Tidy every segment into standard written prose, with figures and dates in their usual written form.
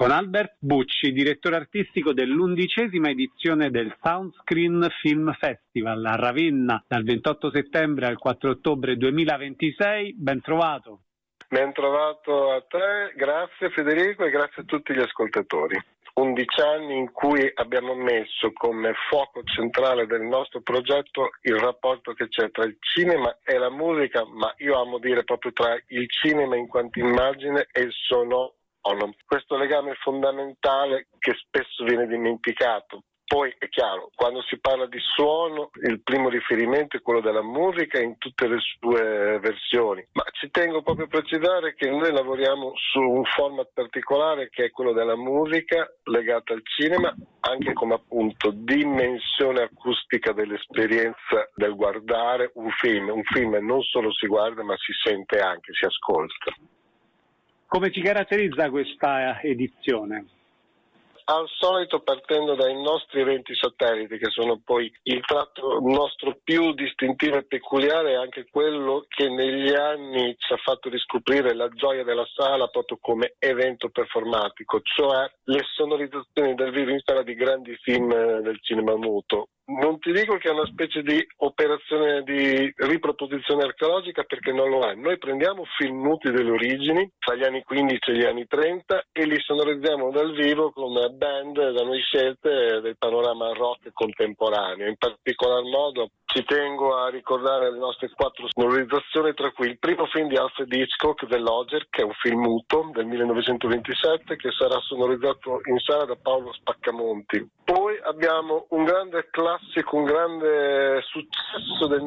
con Albert Bucci, direttore artistico dell'11ª edizione del Soundscreen Film Festival a Ravenna dal 28 settembre al 4 ottobre 2026. Ben trovato. Ben trovato a te, grazie Federico e grazie a tutti gli ascoltatori. 11 anni in cui abbiamo messo come fuoco centrale del nostro progetto il rapporto che c'è tra il cinema e la musica, ma io amo dire proprio tra il cinema in quanto immagine e il sonoro. Questo legame fondamentale che spesso viene dimenticato. Poi è chiaro, quando si parla di suono, il primo riferimento è quello della musica in tutte le sue versioni, ma ci tengo proprio a precisare che noi lavoriamo su un format particolare che è quello della musica legata al cinema, anche come appunto dimensione acustica dell'esperienza del guardare un film. Un film non solo si guarda ma si sente anche, si ascolta. Come ci caratterizza questa edizione? Al solito partendo dai nostri eventi satelliti, che sono poi il tratto nostro più distintivo e peculiare, e anche quello che negli anni ci ha fatto riscoprire la gioia della sala proprio come evento performatico, cioè le sonorizzazioni dal vivo in sala di grandi film del cinema muto. Non ti dico che è una specie di operazione di riproposizione archeologica, perché non lo è. Noi prendiamo film muti delle origini, tra gli anni 15 e gli anni 30, e li sonorizziamo dal vivo con band da noi scelte del panorama rock contemporaneo. In particolar modo ci tengo a ricordare le nostre 4 sonorizzazioni, tra cui il primo film di Alfred Hitchcock, The Lodger, che è un film muto del 1927, che sarà sonorizzato in sala da Paolo Spaccamonti. Poi abbiamo un grande classico, un grande successo del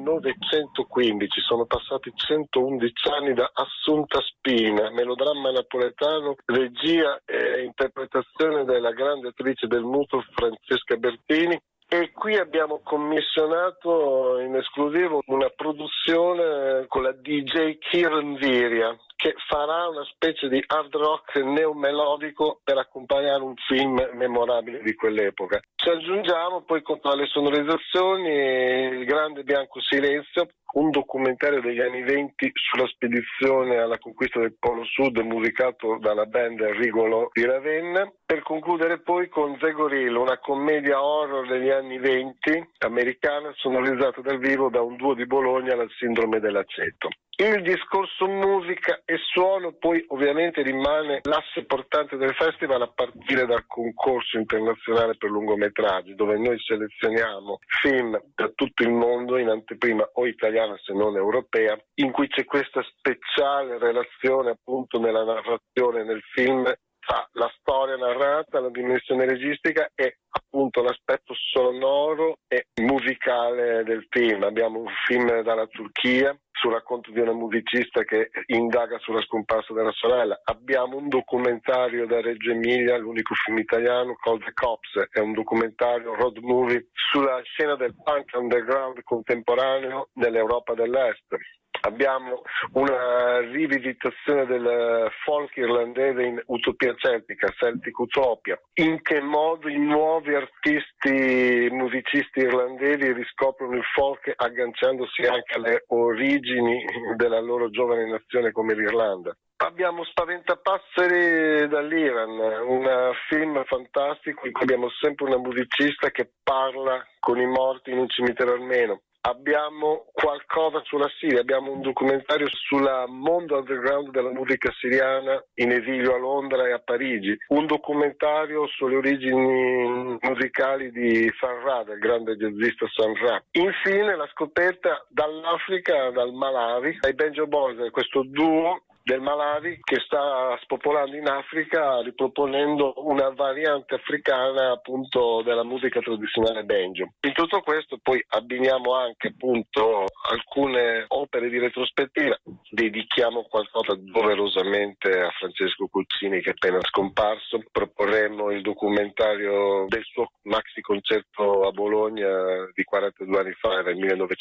1915, sono passati 111 anni da Assunta Spina, melodramma napoletano, regia e interpretazione della grande attrice del muto Francesca Bertini. E qui abbiamo commissionato in esclusivo una produzione con la DJ Kiran Viria, che farà una specie di hard rock neomelodico per accompagnare un film memorabile di quell'epoca. Ci aggiungiamo poi tra le sonorizzazioni il grande Bianco Silenzio, un documentario degli anni 20 sulla spedizione alla conquista del Polo Sud, musicato dalla band Rigolo di Ravenna, per concludere poi con The Gorilla, una commedia horror degli anni 20 americana, sonorizzata dal vivo da un duo di Bologna, la Sindrome dell'aceto. Il discorso musica e suono poi ovviamente rimane l'asse portante del festival, a partire dal concorso internazionale per lungometraggi, dove noi selezioniamo film da tutto il mondo in anteprima o italiana se non europea, in cui c'è questa speciale relazione appunto nella narrazione nel film tra la storia narrata, la dimensione registica e appunto l'aspetto sonoro e musicale del film. Abbiamo un film dalla Turchia sul racconto di una musicista che indaga sulla scomparsa della sorella. Abbiamo un documentario da Reggio Emilia, l'unico film italiano, Called the Cops, è un documentario road movie sulla scena del punk underground contemporaneo nell'Europa dell'Est. Abbiamo una rivisitazione del folk irlandese in Utopia Celtica, Celtic Utopia. In che modo i nuovi artisti musicisti irlandesi riscoprono il folk agganciandosi anche alle origini della loro giovane nazione come l'Irlanda. Abbiamo Spaventapasseri dall'Iran, un film fantastico in cui abbiamo sempre una musicista che parla con i morti in un cimitero armeno. Abbiamo qualcosa sulla Siria, abbiamo un documentario sul mondo underground della musica siriana in esilio a Londra e a Parigi, un documentario sulle origini musicali di Sun Ra, del grande jazzista Sun Ra. Infine la scoperta dall'Africa, dal Malawi, ai Banjo Boys, questo duo del Malawi che sta spopolando in Africa riproponendo una variante africana appunto della musica tradizionale banjo. In tutto questo poi abbiniamo anche appunto alcune opere di retrospettiva, dedichiamo qualcosa doverosamente a Francesco Cuccini che è appena scomparso, proporremo il documentario del suo maxi concerto a Bologna di 42 anni fa, nel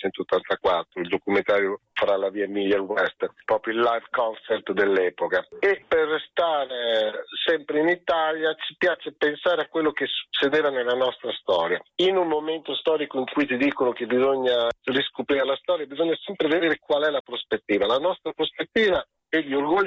1984, il documentario farà la via Emilia West, proprio il live concert dell'epoca. E per restare sempre in Italia ci piace pensare a quello che succedeva nella nostra storia. In un momento storico in cui ti dicono che bisogna riscoprire la storia, bisogna sempre vedere qual è la prospettiva. La nostra prospettiva è di orgoglio, ma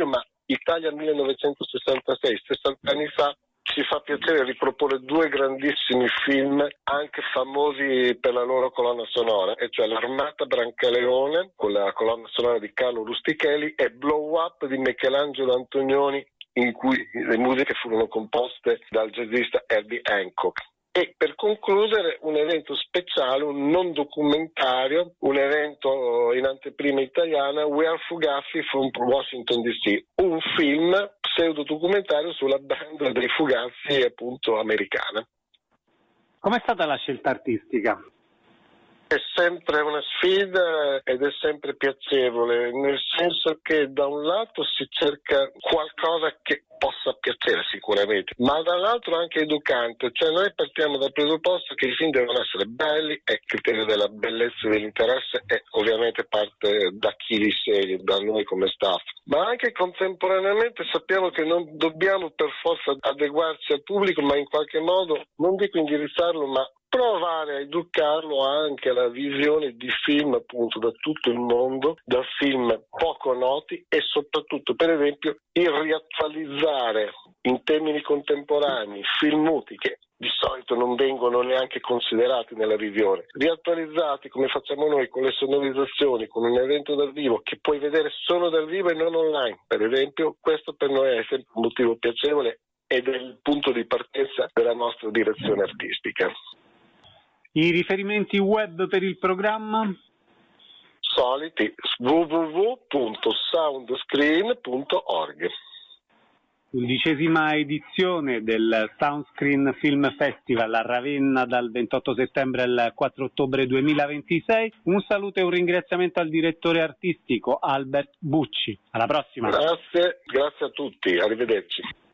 Italia 1966, 60 anni fa. Ci fa piacere riproporre due grandissimi film, anche famosi per la loro colonna sonora, e cioè L'Armata Brancaleone, con la colonna sonora di Carlo Rustichelli, e Blow Up di Michelangelo Antonioni, in cui le musiche furono composte dal jazzista Herbie Hancock. E per concludere un evento speciale, un non documentario, un evento in anteprima italiana, We Are Fugazi from Washington DC, un film pseudo-documentario sulla band dei Fugazi appunto americana. Com'è stata la scelta artistica? È sempre una sfida ed è sempre piacevole, nel senso che da un lato si cerca qualcosa che possa piacere sicuramente, ma dall'altro anche educante, cioè noi partiamo dal presupposto che i film devono essere belli, è il criterio della bellezza e dell'interesse e ovviamente parte da chi li segue, da noi come staff, ma anche contemporaneamente sappiamo che non dobbiamo per forza adeguarci al pubblico, ma in qualche modo, non dico indirizzarlo, ma provare a educarlo anche alla visione di film appunto da tutto il mondo, da film poco noti e soprattutto per esempio il riattualizzare in termini contemporanei film muti che di solito non vengono neanche considerati nella visione, riattualizzati come facciamo noi con le sonorizzazioni, con un evento dal vivo che puoi vedere solo dal vivo e non online, per esempio. Questo per noi è sempre un motivo piacevole ed è il punto di partenza della nostra direzione artistica. I riferimenti web per il programma? Soliti, www.soundscreen.org. 11ª edizione del Soundscreen Film Festival a Ravenna dal 28 settembre al 4 ottobre 2026. Un saluto e un ringraziamento al direttore artistico Albert Bucci. Alla prossima. Grazie a tutti, arrivederci.